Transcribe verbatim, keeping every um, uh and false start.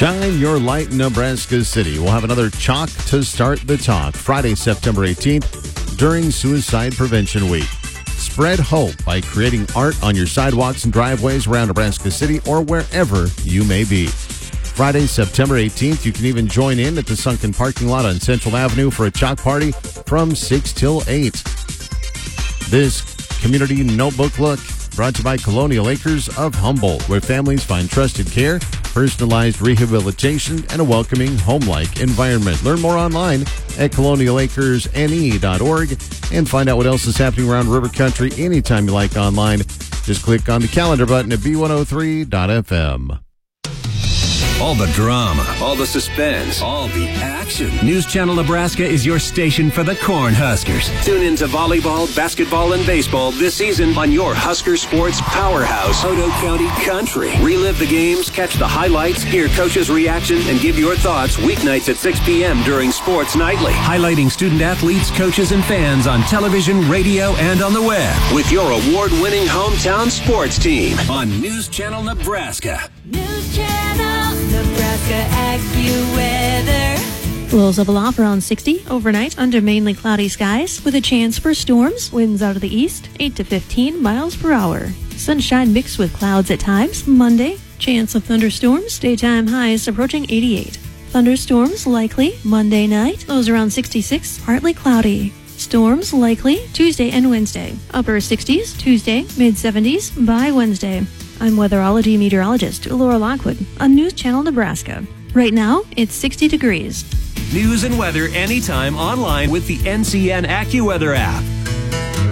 Shine your light in Nebraska City. We'll have another Chalk to Start the Talk Friday, September eighteenth during Suicide Prevention Week. Spread hope by creating art on your sidewalks and driveways around Nebraska City or wherever you may be. Friday, September eighteenth, you can even join in at the Sunken Parking Lot on Central Avenue for a Chalk party from six till eight. This Community Notebook Look brought to you by Colonial Acres of Humboldt, where families find trusted care, personalized rehabilitation, and a welcoming home-like environment. Learn more online at colonial acres n e dot org and find out what else is happening around River Country anytime you like online. Just click on the calendar button at b one oh three dot f m. All the drama, all the suspense, all the action. News Channel Nebraska is your station for the Cornhuskers. Tune in to volleyball, basketball, and baseball this season on your Husker Sports powerhouse, Otoe County Country. Relive the games, catch the highlights, hear coaches' reaction, and give your thoughts weeknights at six p.m. during Sports Nightly. Highlighting student athletes, coaches, and fans on television, radio, and on the web. With your award-winning hometown sports team on News Channel Nebraska. News Channel Nebraska AccuWeather. Lows of aloft around sixty overnight under mainly cloudy skies with a chance for storms. Winds out of the east, eight to fifteen miles per hour. Sunshine mixed with clouds at times. Monday, chance of thunderstorms. Daytime highs approaching eighty-eight. Thunderstorms likely Monday night. Lows around sixty-six, partly cloudy. Storms likely Tuesday and Wednesday. Upper sixties Tuesday, mid seventies by Wednesday. I'm weatherology meteorologist Laura Lockwood on News Channel Nebraska. Right now, it's sixty degrees. News and weather anytime online with the N C N AccuWeather app.